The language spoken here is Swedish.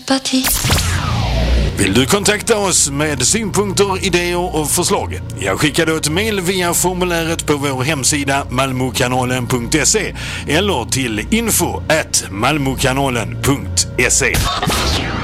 sympati. Vill du kontakta oss med synpunkter, idéer och förslag? Jag skickar då ett mejl via formuläret på vår hemsida malmokanalen.se eller till info@malmokanalen.se.